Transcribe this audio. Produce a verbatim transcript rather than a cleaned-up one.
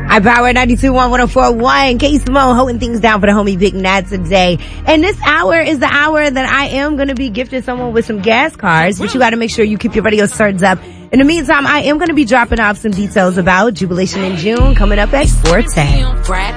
I power ninety-two point one, one oh four point one. K Simone holding things down for the homie Big Nat today. And this hour is the hour that I am going to be gifting someone with some gas cards, but you got to make sure you keep your radio surge up. In the meantime, I am going to be dropping off some details about Jubilation in June coming up at four ten.